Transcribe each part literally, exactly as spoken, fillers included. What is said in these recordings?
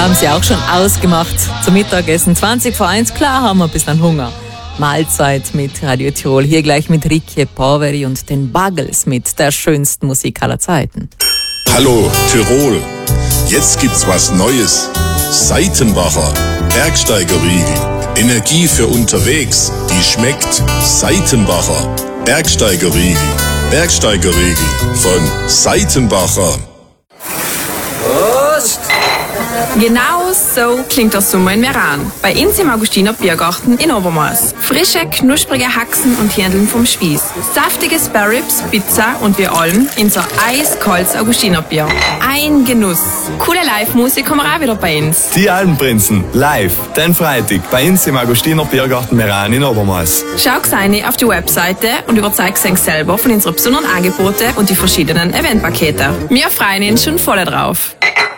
Haben Sie auch schon ausgemacht zum Mittagessen? zwanzig vor eins, klar haben wir ein bisschen Hunger. Mahlzeit mit Radio Tirol. Hier gleich mit Ricky Poveri und den Buggles mit der schönsten Musik aller Zeiten. Hallo Tirol, jetzt gibt's was Neues. Seitenbacher Bergsteigerriegel. Energie für unterwegs, die schmeckt. Seitenbacher Bergsteigerriegel. Bergsteigerriegel von Seitenbacher. Prost! Genau so klingt der Sommer in Meran. Bei uns im Augustiner Biergarten in Obermoos. Frische, knusprige Haxen und Hähndeln vom Spieß. Saftige Sparrows, Pizza und wir allem in so eiskaltes Augustiner Bier. Ein Genuss. Coole Live-Musik haben wir auch wieder bei uns. Die Alpenprinzen, live, den Freitag, bei uns im Augustiner Biergarten Meran in Obermoos. Schau rein auf die Webseite und überzeug dich selber von unseren besonderen Angeboten und die verschiedenen Eventpakete. Wir freuen uns schon voll drauf.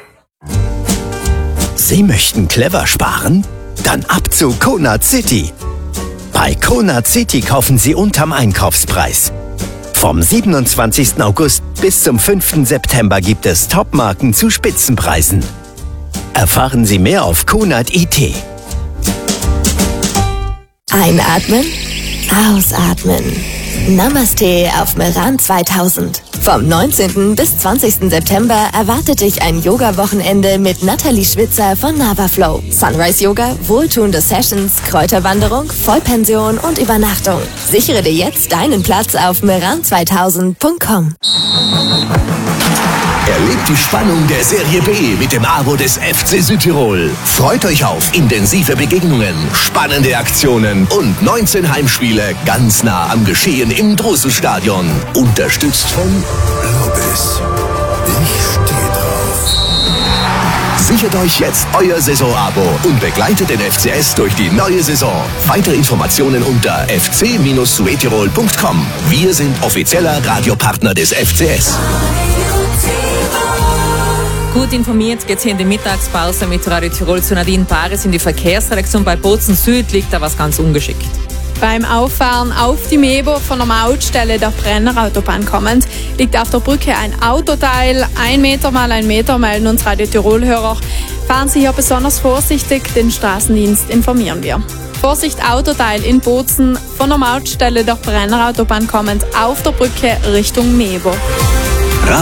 Sie möchten clever sparen? Dann ab zu Conad City. Bei Conad City kaufen Sie unterm Einkaufspreis. Vom siebenundzwanzigsten August bis zum fünften September gibt es Topmarken zu Spitzenpreisen. Erfahren Sie mehr auf Conad Punkt I T. Einatmen, ausatmen. Namaste auf Meran zweitausend. Vom neunzehnten bis zwanzigsten September erwartet dich ein Yoga-Wochenende mit Nathalie Schwitzer von Navaflow. Sunrise-Yoga, wohltuende Sessions, Kräuterwanderung, Vollpension und Übernachtung. Sichere dir jetzt deinen Platz auf meran zweitausend punkt com. Erlebt die Spannung der Serie B mit dem Abo des F C Südtirol. Freut euch auf intensive Begegnungen, spannende Aktionen und neunzehn Heimspiele ganz nah am Geschehen im Drosselstadion. Unterstützt von Lobis. Ich stehe drauf. Sichert euch jetzt euer Saisonabo und begleitet den F C S durch die neue Saison. Weitere Informationen unter f c südtirol punkt com. Wir sind offizieller Radiopartner des F C S. Gut informiert geht's hier in die Mittagspause mit Radio Tirol zu Nadine Paris in die Verkehrsredaktion. Bei Bozen Süd liegt da was ganz ungeschickt. Beim Auffahren auf die Mebo von der Mautstelle der Brennerautobahn kommend liegt auf der Brücke ein Autoteil. Ein Meter mal ein Meter melden uns Radio Tirol-Hörer. Fahren Sie hier besonders vorsichtig, den Straßendienst informieren wir. Vorsicht, Autoteil in Bozen von der Mautstelle der Brennerautobahn kommend auf der Brücke Richtung Mebo.